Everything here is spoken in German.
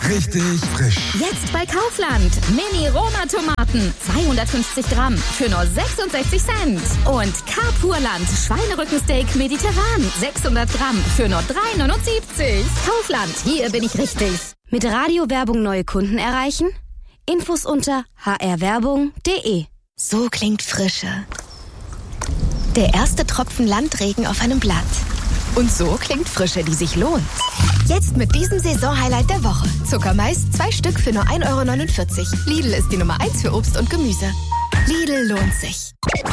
Richtig frisch. Jetzt bei Kaufland. Mini-Roma-Tomaten. 250 Gramm für nur 66 Cent. Und Carpurland. Schweinerückensteak mediterran. 600 Gramm für nur 3,79. Kaufland, hier bin ich richtig. Mit Radiowerbung neue Kunden erreichen? Infos unter hrwerbung.de. So klingt Frische. Der erste Tropfen Landregen auf einem Blatt. Und so klingt Frische, die sich lohnt. Jetzt mit diesem Saisonhighlight der Woche. Zuckermais, 2 Stück für nur 1,49 €. Lidl ist die Nummer 1 für Obst und Gemüse. Lidl lohnt sich.